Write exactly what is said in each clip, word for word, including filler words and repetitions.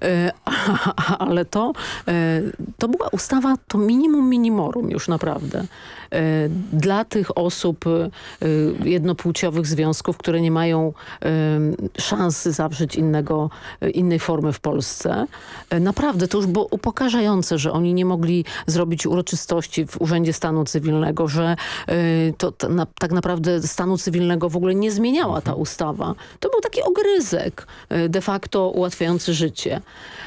ale to, to była ustawa, to minimum minimorum już naprawdę. Dla tych osób jednopłciowych związków, które nie mają szansy zawrzeć innego, innej formy w Polsce. Naprawdę to już było upokarzające, że oni nie mogli zrobić uroczystości w Urzędzie Stanu Cywilnego, że to, to na, tak naprawdę stanu cywilnego w ogóle nie zmieniała ta ustawa. To był taki ogryzek de facto ułatwiający życie.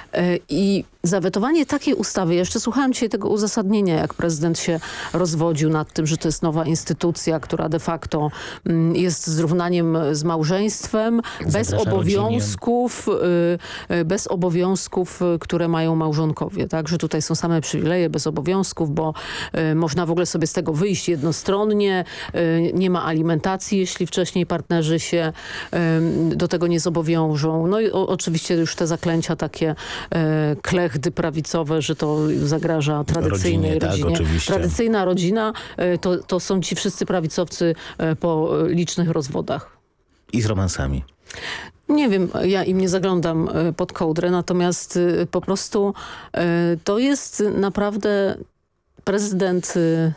I zawetowanie takiej ustawy, ja jeszcze słuchałam dzisiaj tego uzasadnienia, jak prezydent się rozwodził nad tym, że to jest nowa instytucja, która de facto jest zrównaniem z małżeństwem, bez obowiązków, rodzinie. bez obowiązków, które mają małżonkowie. Tak? Że tutaj są same przywileje bez obowiązków, bo można w ogóle sobie z tego wyjść jednostronnie, nie ma alimentacji, jeśli wcześniej partnerzy się do tego nie zobowiążą. No i o, oczywiście już te zaklęcia takie klechdy prawicowe, że to zagraża tradycyjnej rodzinie. rodzinie. Tak, Tradycyjna rodzina to, to są ci wszyscy prawicowcy po licznych rozwodach. I z romansami. Nie wiem, ja im nie zaglądam pod kołdrę, natomiast po prostu to jest naprawdę prezydent...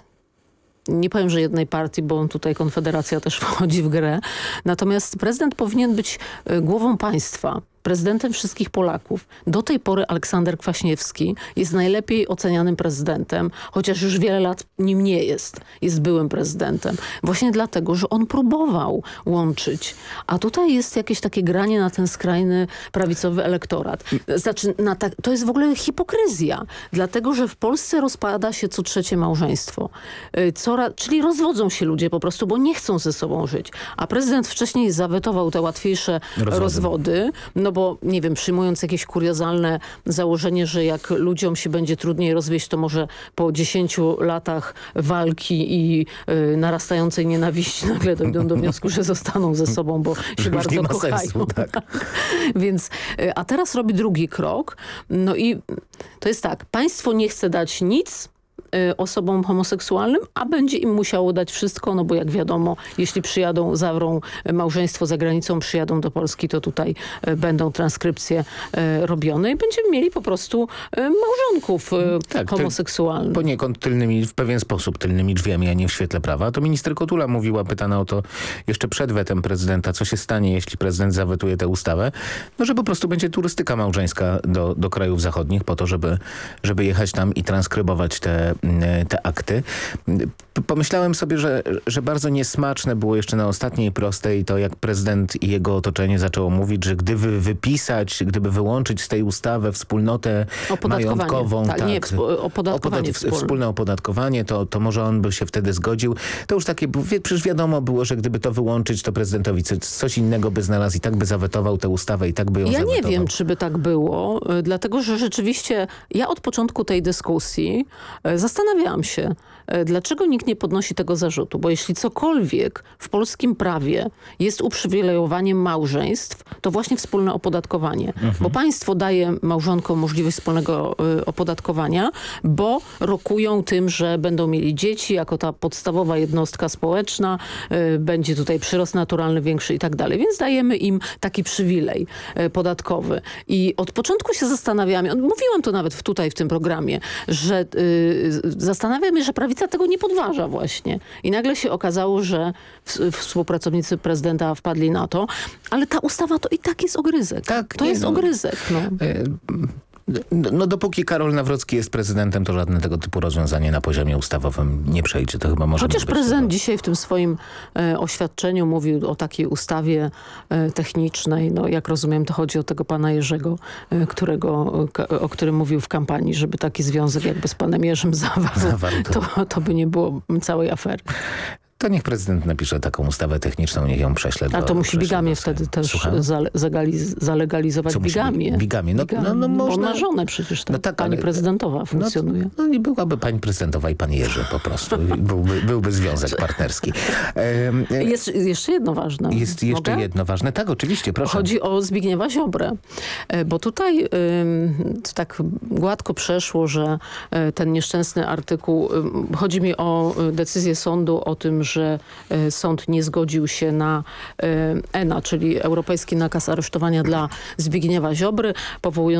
Nie powiem, że jednej partii, bo tutaj Konfederacja też wchodzi w grę. Natomiast prezydent powinien być głową państwa, prezydentem wszystkich Polaków. Do tej pory Aleksander Kwaśniewski jest najlepiej ocenianym prezydentem, chociaż już wiele lat nim nie jest. Jest byłym prezydentem. Właśnie dlatego, że on próbował łączyć. A tutaj jest jakieś takie granie na ten skrajny prawicowy elektorat. Znaczy, na ta, to jest w ogóle hipokryzja. Dlatego, że w Polsce rozpada się co trzecie małżeństwo. Co Czyli rozwodzą się ludzie po prostu, bo nie chcą ze sobą żyć. A prezydent wcześniej zawetował te łatwiejsze rozwody, rozwody no bo nie wiem, przyjmując jakieś kuriozalne założenie, że jak ludziom się będzie trudniej rozwieść, to może po dziesięciu latach walki i y, narastającej nienawiści nagle dojdą do wniosku, że zostaną ze sobą, bo się bardzo kochają. Sensu, tak. Więc, y, a teraz robi drugi krok. No i to jest tak, państwo nie chce dać nic osobom homoseksualnym, a będzie im musiało dać wszystko, no bo jak wiadomo, jeśli przyjadą, zawrą małżeństwo za granicą, przyjadą do Polski, to tutaj będą transkrypcje robione i będziemy mieli po prostu małżonków tak, homoseksualnych. Poniekąd tylnymi, w pewien sposób tylnymi drzwiami, a nie w świetle prawa. To minister Kotula mówiła, pytana o to jeszcze przed wetem prezydenta, co się stanie, jeśli prezydent zawetuje tę ustawę, no że po prostu będzie turystyka małżeńska do, do krajów zachodnich po to, żeby, żeby jechać tam i transkrybować te te akty. Pomyślałem sobie, że, że bardzo niesmaczne było jeszcze na ostatniej prostej to, jak prezydent i jego otoczenie zaczęło mówić, że gdyby wypisać, gdyby wyłączyć z tej ustawy wspólnotę majątkową, tak, tak, nie, opodatkowanie opodat wspólne. wspólne opodatkowanie, to, to może on by się wtedy zgodził. To już takie, przecież wiadomo było, że gdyby to wyłączyć, to prezydentowi coś, coś innego by znalazł i tak by zawetował tę ustawę i tak by ją Ja zawetował. nie wiem, czy by tak było, dlatego, że rzeczywiście ja od początku tej dyskusji zastanawiałam się, dlaczego nikt nie podnosi tego zarzutu, bo jeśli cokolwiek w polskim prawie jest uprzywilejowaniem małżeństw, to właśnie wspólne opodatkowanie. Mhm. Bo państwo daje małżonkom możliwość wspólnego y, opodatkowania, bo rokują tym, że będą mieli dzieci jako ta podstawowa jednostka społeczna, y, będzie tutaj przyrost naturalny większy i tak dalej. Więc dajemy im taki przywilej y, podatkowy. I od początku się zastanawiamy, mówiłam to nawet tutaj w tym programie, że y, zastanawiam się, że prawica tego nie podważa właśnie. I nagle się okazało, że współpracownicy prezydenta wpadli na to, ale ta ustawa to i tak jest ogryzek. Tak, to jest no, ogryzek. No. No, no dopóki Karol Nawrocki jest prezydentem, to żadne tego typu rozwiązanie na poziomie ustawowym nie przejdzie. To chyba może Chociaż prezydent tego. dzisiaj w tym swoim e, oświadczeniu mówił o takiej ustawie e, technicznej. No jak rozumiem, to chodzi o tego pana Jerzego, e, którego, ka, o którym mówił w kampanii, żeby taki związek jakby z panem Jerzym zawarł. zawarł to. To, to by nie było całej afery. To niech prezydent napisze taką ustawę techniczną, niech ją prześle. A do, to musi bigamię wtedy też zalegalizować. Bigamię. Bigamię. No, bigamię. No, no, można... Bo on ma żonę przecież. Ta no tak, pani ale... prezydentowa funkcjonuje. No, no i byłaby pani prezydentowa i pan Jerzy po prostu. byłby, byłby związek partnerski. Um, jest jeszcze jedno ważne. Jest jeszcze Mogę? jedno ważne. Tak, oczywiście, proszę. Chodzi o Zbigniewa Ziobrę. Bo tutaj um, tak gładko przeszło, że ten nieszczęsny artykuł, um, chodzi mi o decyzję sądu o tym, że sąd nie zgodził się na E N A, czyli Europejski Nakaz Aresztowania dla Zbigniewa Ziobry, powołując